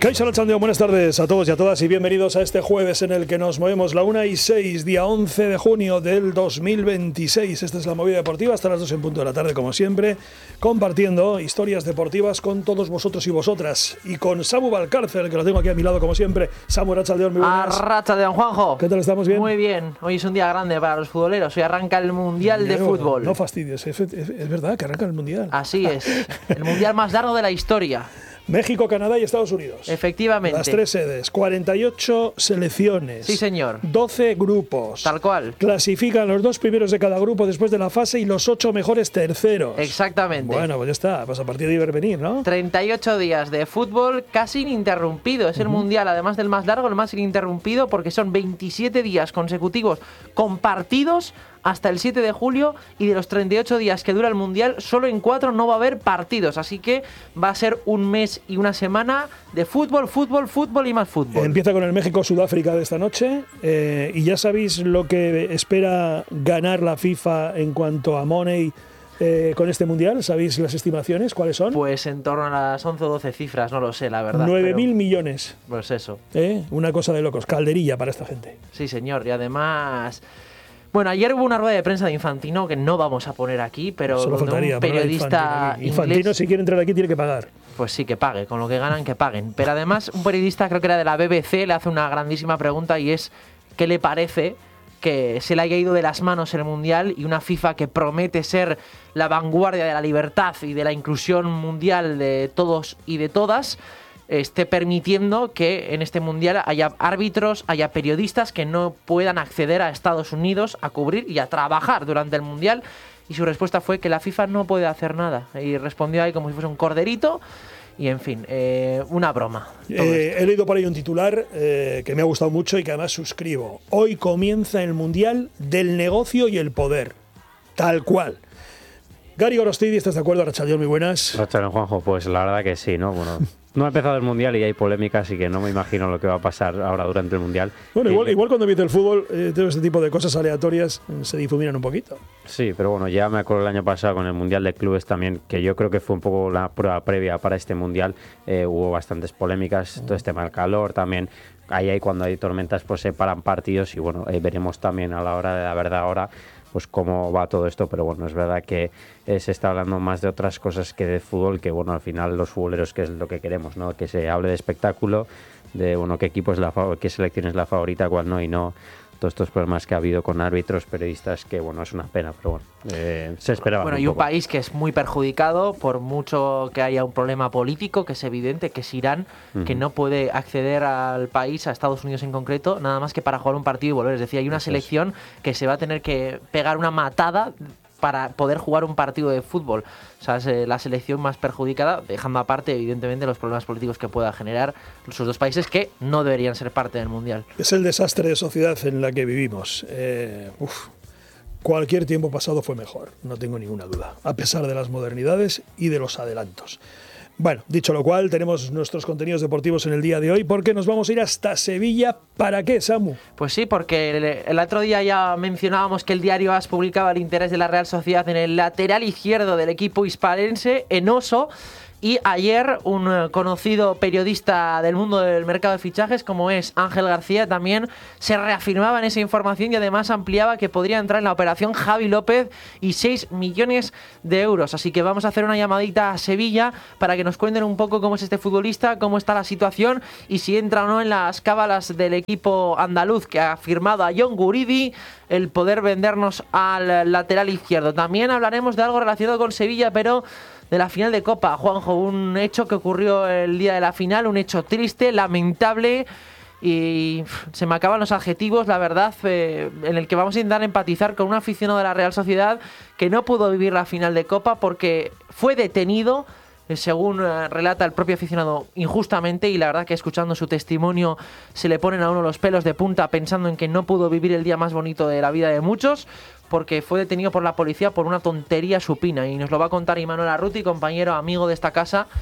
Kaixo Arratsaldeon, buenas tardes a todos y a todas y bienvenidos a este jueves en el que nos movemos la 1:06, día 11 de junio del 2026. Esta es la movida deportiva hasta las 2 en punto de la tarde, como siempre, compartiendo historias deportivas con todos vosotros y vosotras. Y con Samu Valcárcel, que lo tengo aquí a mi lado como siempre. Samu, Arratsaldeon, muy buenas. Arratsaldeon, Juanjo. ¿Qué tal estamos? ¿Bien? Muy bien. Hoy es un día grande para los futboleros. Hoy arranca el Mundial de Fútbol. No fastidies, es verdad que arranca el Mundial. Así es. El Mundial más largo de la historia. México, Canadá y Estados Unidos. Efectivamente. Las tres sedes, 48 selecciones. Sí, señor. 12 grupos. Tal cual. Clasifican los 2 primeros de cada grupo después de la fase y los 8 mejores terceros. Exactamente. Bueno, pues ya está. Pues a partir de ir venir, ¿no? 38 días de fútbol casi ininterrumpido. Es el Mundial, además del más largo, el más ininterrumpido, porque son 27 días consecutivos compartidos hasta el 7 de julio, y de los 38 días que dura el Mundial, solo en 4 no va a haber partidos, así que va a ser un mes y una semana de fútbol, fútbol, fútbol y más fútbol. Empieza con el México-Sudáfrica de esta noche, y ya sabéis lo que espera ganar la FIFA en cuanto a money con este Mundial. ¿Sabéis las estimaciones? ¿Cuáles son? Pues en torno a las 11 o 12 cifras, no lo sé, la verdad. 9.000 millones. Pues eso. Una cosa de locos, calderilla para esta gente. Sí, señor, y además... Bueno, ayer hubo una rueda de prensa de Infantino que no vamos a poner aquí, pero solo faltaría un periodista Infantino, inglés, si quiere entrar aquí, tiene que pagar. Pues sí, que pague, con lo que ganan, que paguen. Pero además, un periodista, creo que era de la BBC, le hace una grandísima pregunta, y es ¿qué le parece que se le haya ido de las manos el Mundial y una FIFA que promete ser la vanguardia de la libertad y de la inclusión mundial de todos y de todas, esté permitiendo que en este Mundial haya árbitros, haya periodistas que no puedan acceder a Estados Unidos a cubrir y a trabajar durante el Mundial? Y su respuesta fue que la FIFA no puede hacer nada. Y respondió ahí como si fuese un corderito. Y en fin, una broma. He leído por ahí un titular que me ha gustado mucho y que además suscribo. Hoy comienza el Mundial del negocio y el poder. Tal cual. Gary Gorostidi, ¿estás de acuerdo? Arratsaldeon, muy buenas. Arratsaldeon, Juanjo, pues la verdad que sí, ¿no? Bueno, no ha empezado el Mundial y hay polémica, así que no me imagino lo que va a pasar ahora durante el Mundial. Bueno, igual cuando empieza el fútbol, todo este tipo de cosas aleatorias se difuminan un poquito. Sí, pero bueno, ya me acuerdo el año pasado con el Mundial de Clubes también, que yo creo que fue un poco la prueba previa para este Mundial. Hubo bastantes polémicas, todo este mal calor también. Ahí cuando hay tormentas pues se paran partidos y bueno, veremos también a la hora de la verdad ahora pues cómo va todo esto, pero bueno, es verdad que se está hablando más de otras cosas que de fútbol, que bueno, al final los futboleros, que es lo que queremos, ¿no? Que se hable de espectáculo, de bueno, qué equipo es qué selección es la favorita, cuál no, y no todos estos problemas que ha habido con árbitros, periodistas, que bueno, es una pena, pero bueno, se esperaba. Bueno, y un país que es muy perjudicado, por mucho que haya un problema político, que es evidente, que es Irán, que no puede acceder al país, a Estados Unidos en concreto, nada más que para jugar un partido y volver. Es decir, hay una selección que se va a tener que pegar una matada para poder jugar un partido de fútbol. O sea, es la selección más perjudicada, dejando aparte, evidentemente, los problemas políticos que pueda generar sus dos países que no deberían ser parte del Mundial. Es el desastre de sociedad en la que vivimos. Cualquier tiempo pasado fue mejor, no tengo ninguna duda, a pesar de las modernidades y de los adelantos. Bueno, dicho lo cual, tenemos nuestros contenidos deportivos en el día de hoy, porque nos vamos a ir hasta Sevilla. ¿Para qué, Samu? Pues sí, porque el otro día ya mencionábamos que el diario AS publicaba el interés de la Real Sociedad en el lateral izquierdo del equipo hispalense, Enoso. Y ayer un conocido periodista del mundo del mercado de fichajes, como es Ángel García, también se reafirmaba en esa información y además ampliaba que podría entrar en la operación Javi López y 6 millones de euros. Así que vamos a hacer una llamadita a Sevilla para que nos cuenten un poco cómo es este futbolista, cómo está la situación y si entra o no en las cábalas del equipo andaluz, que ha firmado a John Guridi el poder vendernos al lateral izquierdo. También hablaremos de algo relacionado con Sevilla, pero de la final de Copa, Juanjo, un hecho que ocurrió el día de la final, un hecho triste, lamentable, y se me acaban los adjetivos, la verdad, en el que vamos a intentar empatizar con un aficionado de la Real Sociedad que no pudo vivir la final de Copa porque fue detenido, según relata el propio aficionado, injustamente, y la verdad que escuchando su testimonio se le ponen a uno los pelos de punta pensando en que no pudo vivir el día más bonito de la vida de muchos, porque fue detenido por la policía por una tontería supina, y nos lo va a contar Imanol Arruti, compañero, amigo de esta casa,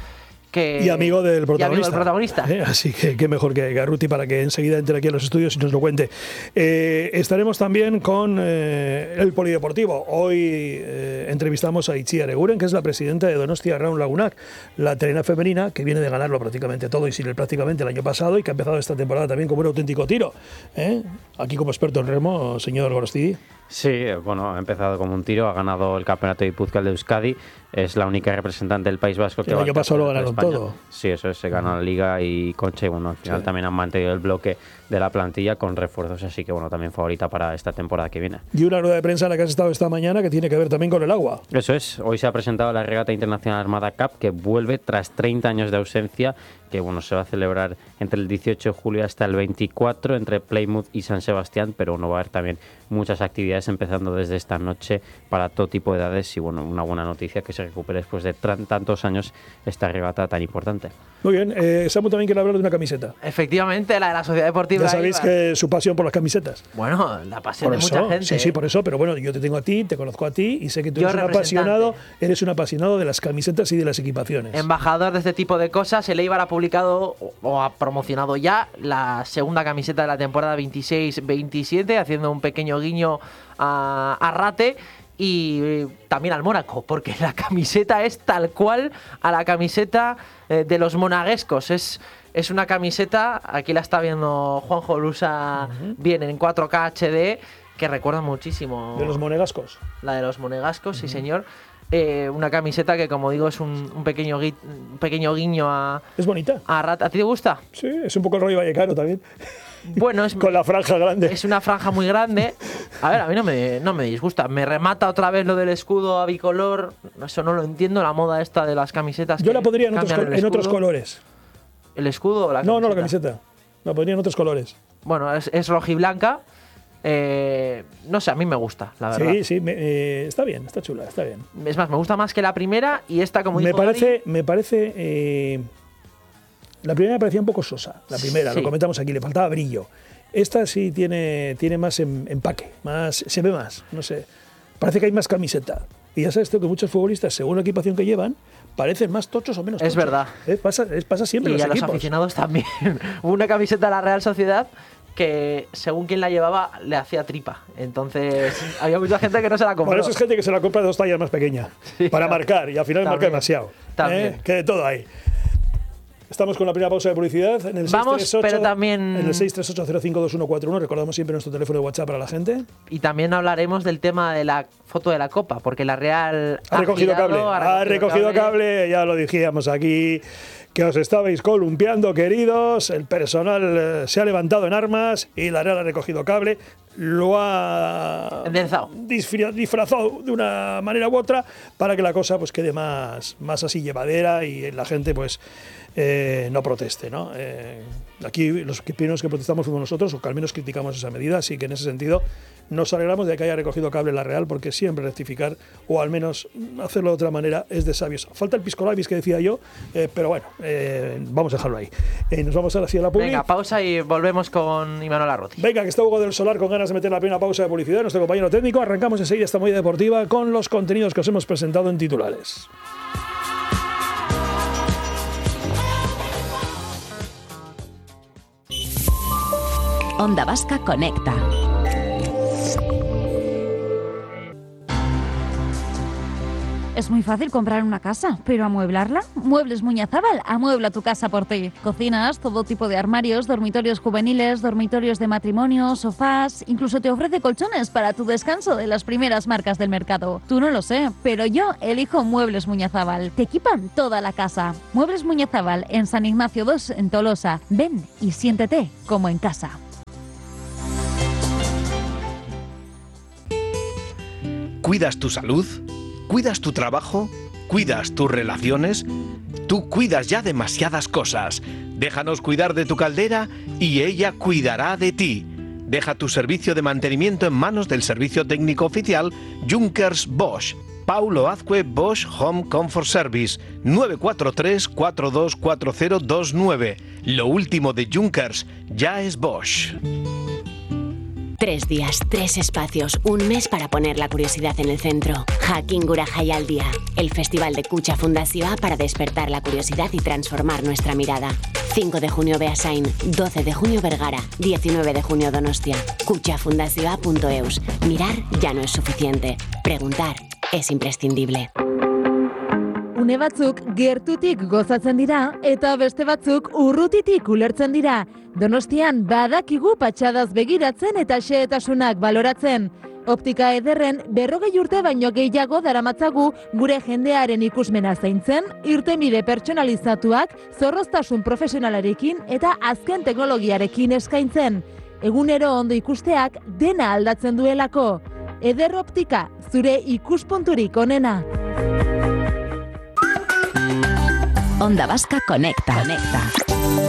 y amigo del protagonista. Así que qué mejor que Garruti para que enseguida entre aquí a los estudios y nos lo cuente. Estaremos también con el Polideportivo. Hoy entrevistamos a Itziar Eguren, que es la presidenta de Donostia Round Lagunak, la terrena femenina que viene de ganarlo prácticamente todo y sin él prácticamente el año pasado y que ha empezado esta temporada también como un auténtico tiro. Aquí como experto en remo, señor Gorostidi. Sí, bueno, ha empezado como un tiro, ha ganado el campeonato de Guipúzcoa de Euskadi, es la única representante del País Vasco que el va año pasado lo ganaron todo. Sí, eso es, se ganó la Liga y Concha y bueno, al final también han mantenido el bloque de la plantilla con refuerzos, así que bueno, también favorita para esta temporada que viene. Y una rueda de prensa en la que has estado esta mañana que tiene que ver también con el agua. Eso es, hoy se ha presentado la Regata Internacional Armada Cup que vuelve tras 30 años de ausencia, que bueno, se va a celebrar entre el 18 de julio hasta el 24 entre Plymouth y San Sebastián, pero bueno, va a haber también muchas actividades empezando desde esta noche para todo tipo de edades y bueno, una buena noticia que se recupere después de tantos años esta regata tan importante. Muy bien, Samu también quiere hablar de una camiseta. Efectivamente, la de la Sociedad Deportiva. Ya sabéis que su pasión por las camisetas. Bueno, la pasión por de eso, mucha gente. Sí, por eso, pero bueno, yo te tengo a ti, te conozco a ti y sé que tú eres un apasionado de las camisetas y de las equipaciones. Embajador de este tipo de cosas, el Eibar ha publicado o ha promocionado ya la segunda camiseta de la temporada 26-27, haciendo un pequeño guiño a Rate y también al Mónaco, porque la camiseta es tal cual a la camiseta de los monaguescos. Es una camiseta, aquí la está viendo Juanjo Lusa bien en 4K HD, que recuerda muchísimo. ¿De los monegascos? La de los monegascos, sí señor. Una camiseta que, como digo, es un pequeño guiño a... Es bonita. ¿A ti te gusta? Sí, es un poco el rollo vallecano también. Bueno, con la franja grande. Es una franja muy grande. A ver, a mí no me disgusta. Me remata otra vez lo del escudo a bicolor. Eso no lo entiendo, la moda esta de las camisetas. Yo la pondría en otros colores. ¿El escudo o la camiseta? No, la camiseta. La pondría en otros colores. Bueno, es rojiblanca. No sé, a mí me gusta, la verdad. Sí, está bien, está chula, está bien. Es más, me gusta más que la primera y esta, como dijo Dani, me parece la primera me parecía un poco sosa. La primera, lo comentamos aquí, le faltaba brillo. Esta sí tiene más empaque, se ve más, no sé. Parece que hay más camiseta. Y ya sabes tú que muchos futbolistas, según la equipación que llevan, parecen más tochos o menos tochos. Es verdad. Pasa siempre en los equipos. Y a los aficionados también. Hubo una camiseta de la Real Sociedad que según quien la llevaba le hacía tripa. Entonces había mucha gente que no se la compró. Bueno, eso es gente que se la compra de 2 tallas más pequeña para marcar y al final marca demasiado. Que de todo hay. Estamos con la primera pausa de publicidad en el 638, pero también en el 638052141. Recordamos siempre nuestro teléfono de WhatsApp para la gente. Y también hablaremos del tema de la foto de la Copa, porque la Real ha recogido cable, ya lo dijimos aquí, que os estabais columpiando, queridos. El personal se ha levantado en armas y la Real ha recogido cable. Lo ha disfrazado de una manera u otra para que la cosa pues quede más así llevadera y la gente pues no proteste, ¿no? Aquí los primeros que protestamos fuimos nosotros, o que al menos criticamos esa medida, así que en ese sentido nos alegramos de que haya recogido cable la Real, porque siempre rectificar, o al menos hacerlo de otra manera, es de sabios. Falta el pisco labis que decía yo, pero bueno, vamos a dejarlo ahí. Nos vamos ahora sí a la publi. Venga, pausa y volvemos con Imanol Arruti. Venga, que está Hugo del Solar con ganas de meter la primera pausa de publicidad, nuestro compañero técnico. Arrancamos enseguida esta movida deportiva con los contenidos que os hemos presentado en titulares. Onda Vasca Conecta. Es muy fácil comprar una casa, pero ¿amueblarla? Muebles Muñazábal amuebla tu casa por ti. Cocinas, todo tipo de armarios, dormitorios juveniles, dormitorios de matrimonio, sofás, incluso te ofrece colchones para tu descanso de las primeras marcas del mercado. Tú no lo sé, pero yo elijo Muebles Muñazábal. Te equipan toda la casa. Muebles Muñazábal en San Ignacio 2 en Tolosa. Ven y siéntete como en casa. ¿Cuidas tu salud? ¿Cuidas tu trabajo? ¿Cuidas tus relaciones? Tú cuidas ya demasiadas cosas. Déjanos cuidar de tu caldera y ella cuidará de ti. Deja tu servicio de mantenimiento en manos del servicio técnico oficial Junkers Bosch. Paulo Azcue Bosch Home Comfort Service 943-424029. Lo último de Junkers ya es Bosch. 3 días, 3 espacios, un mes para poner la curiosidad en el centro. Jakingura Jaialdia, el festival de Kutxa Fundazioa para despertar la curiosidad y transformar nuestra mirada. 5 de junio Beasain, 12 de junio Vergara, 19 de junio Donostia. kutxafundazioa.eus. Mirar ya no es suficiente. Preguntar es imprescindible. Une batzuk gertutik gozatzen dira eta beste batzuk urrutitik ulertzen dira. Donostian badakigu patxadaz begiratzen eta xehetasunak baloratzen. Optika ederren 40 urte baino gehiago daramatzagu gure jendearen ikusmena zaintzen, irtenbide pertsonalizatuak, zorroztasun profesionalarekin eta azken teknologiarekin eskaintzen. Egunero ondo ikusteak dena aldatzen duelako. Eder Optika, zure ikuspunturik onena. Onda Vasca Conecta.